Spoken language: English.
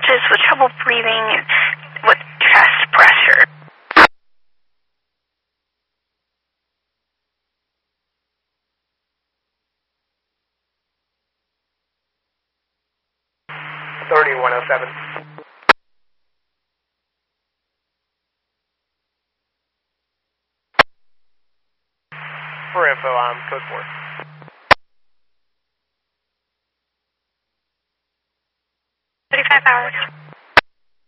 rashes, with trouble breathing, with chest pressure. For info, I'm code 4. 35 hours.